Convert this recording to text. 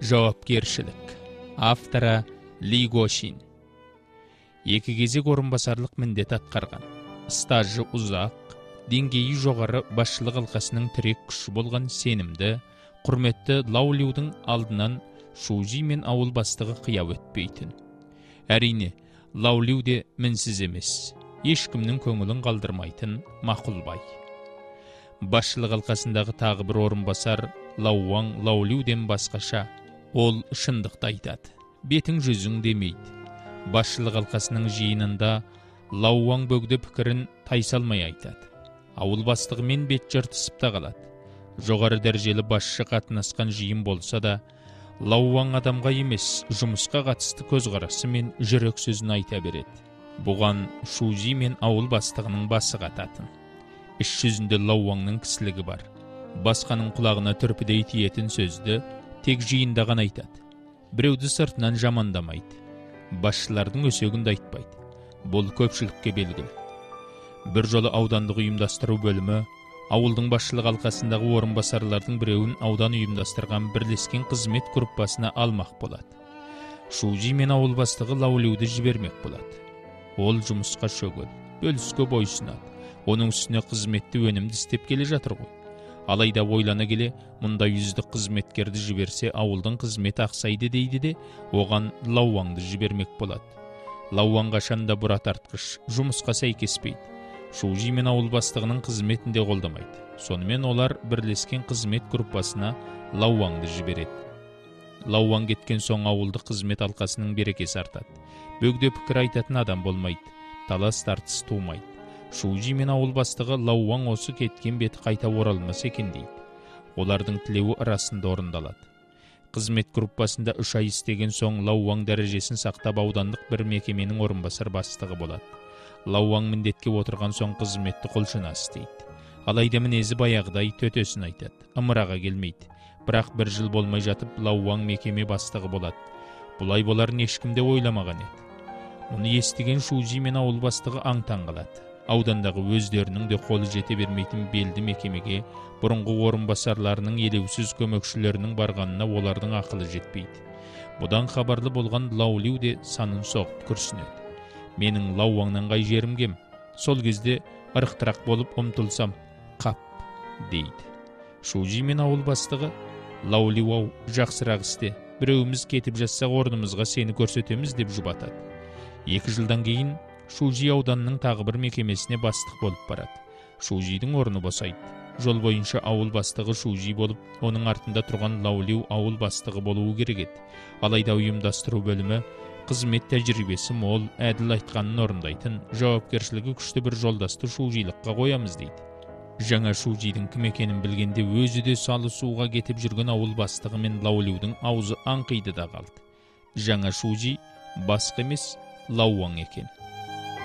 Жауапкершілік. Авторы Ли Гошин. Екі кезек орынбасарлық міндет атқарған. Стажы ұзақ, деңгейі жоғары басшылық алқасының тірек күші болған сенімді, құрметті Лау Лиудың алдынан Шужи мен ауыл бастығы қия өтпейтін. Әрине, Лау Лиу де мінсіз емес, ешкімнің көңілін қалдырмайтын мақұл бай. Басшылық алқасындағы тағы бір орынбасар Лау Ваң Лау Лиуден басқаша. Ол шындықты айтады, бетің жүзің демейді. Басшылық алқасының жиынында Лау Ваң бөгде пікірін тайсалмай айтады. Ауыл бастығымен бет жыртысып та қалады. Жоғары дәрежелі басшы қатынасқан жиын болса да, Лау Ваң адамға емес, жұмысқа қатысты көзқарасы мен жүрек сөзін айта береді. Бұған Шужи мен ауыл бастығының басы қататын. Іс жүзінде Лау Ваңның кісілігі бар. Басқаның құлағына түрпідей тиетін сөзді тек жиында ғана айтады. Біреуді сыртынан жамандамайды. Басшылардың өсегінді айтпайды. Бұл көпшілікке белгілі. Бір жолы аудандық ұйымдастыру бөлімі ауылдың басшылық алқасындағы орынбасарлардың біреуін аудан ұйымдастырған бірлескен қызмет группасына алмақ болады. Шужи мен ауыл бастығы Лау Лиуді жібермек болады. Ол жұмысқа шөгіл, бөліске бойсынады. Оның үстіне қызметті өнімді істеп келе жатыр ғой. Алайда ойлана келе, мұнда yüздік қызметкерді жіберсе, ауылдың қызметі ақсайды дейді де, оған Лау Ваңды жібермек болады. Лау Ваң қашанда бұра тартқыш, жұмысқа сәйкеспейді. Шужи мен ауыл бастығының қызметінде қолдамайды. Сонымен олар бірлескен қызмет группасына Лау Ваңды жібереді. Лау Ваң кеткен соң ауылдық қызмет алқасының берекесі артады. Бөгде пікір айтатын адам болмайды, талас тартыс тумайды. Шужи мен ауыл бастығы Лау Ваң осы кеткен беті қайта оралмас екен дейді. Олардың тілеуі арасында орындалады. Қызмет группасында 3 ай істеген соң Лау Ваң дәрежесін сақтап аудандық бір мекеменің орынбасар бастығы болады. Лау Ваң міндетке отырған соң қызметті құлшына істейді. Алайда мінезі баяғыдай төтесін айтады, ымыраға келмейді. Бірақ 1 жыл болмай жатып Лау Ваң мекеме бастығы болады. Бұлай боларын ешкім де ойламаған еді. Мұны естіген Шужи мен ауыл бастығы аң-таң қалады. Аудандағы өздерінің де қолы жете бермейтін белді мекемеге бұрынғы орынбасарларының елеусіз көмекшілерінің барғанына олардың ақылы жетпейді. Бұдан хабарлы болған Лау Лиу де санын соғып күрсінеді. Менің Лау Ваңнан қай жерім кем? Сол кезде ырықтырақ болып ұмтылсам, қап, дейді. Шужи мен ауыл бастығы, Лау Лиу, жақсырақ істе, біреуіміз кетіп жатсақ орнымызға сені көрсетеміз деп жұбатады. 2 жылдан кейін Шужи ауданның тағы бір мекемесіне бастық болып барады. Шужидің орны босайды. Жол бойынша ауыл бастығы Шужи болып, оның артында тұрған Лау Лиу ауыл бастығы болуы керек еді. Алайда ұйымдастыру бөлімі қызмет тәжірибесі мол, әділ айтқанын орындайтын, жауапкершілігі күшті бір жолдасты Шужилыққа қоямыз дейді. Жаңа Шужидің кім екенін білгенде өзі де салы суға кетіп жүрген ауыл бастығы мен Лау Лиудің аузы аңқиды да қалды. Жаңа Шужи басқа емес, Лау Ваң екен.